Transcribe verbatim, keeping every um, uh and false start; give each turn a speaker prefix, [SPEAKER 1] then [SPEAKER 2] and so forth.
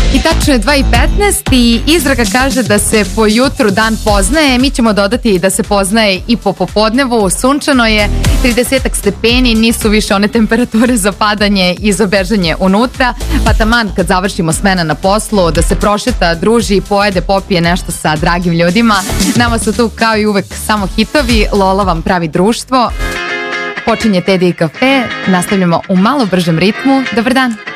[SPEAKER 1] I tačno je dva i petnaest i izraka kaže da se po jutru dan poznaje. Mi ćemo dodati da se poznaje i po popodnevu. Sunčano je, trideset stepeni, nisu više one temperature za padanje i za bežanje unutra. Pa taman kad završimo smena na poslu, da se prošeta, druži, pojede, popije nešto sa dragim ljudima. Nama su tu kao i uvek samo hitovi. Lola vam pravi društvo. Počinje Teddy i kafe. Nastavljamo u malo bržem ritmu. Dobar dan.